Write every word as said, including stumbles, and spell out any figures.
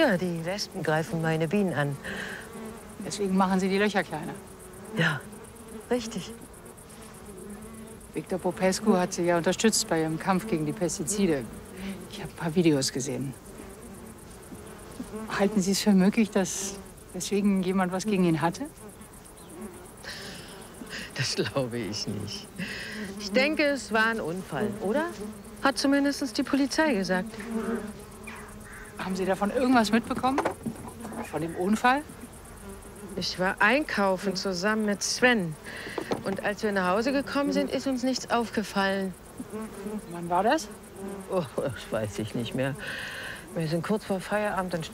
Ja, die Wespen greifen meine Bienen an. Deswegen machen Sie die Löcher kleiner. Ja, richtig. Victor Popescu hat Sie ja unterstützt bei Ihrem Kampf gegen die Pestizide. Ich habe ein paar Videos gesehen. Halten Sie es für möglich, dass deswegen jemand was gegen ihn hatte? Das glaube ich nicht. Ich denke, es war ein Unfall, oder? Hat zumindest die Polizei gesagt. Haben Sie davon irgendwas mitbekommen? Von dem Unfall? Ich war einkaufen zusammen mit Sven. Und als wir nach Hause gekommen sind, ist uns nichts aufgefallen. Wann war das? Oh, das weiß ich nicht mehr. Wir sind kurz vor Feierabend in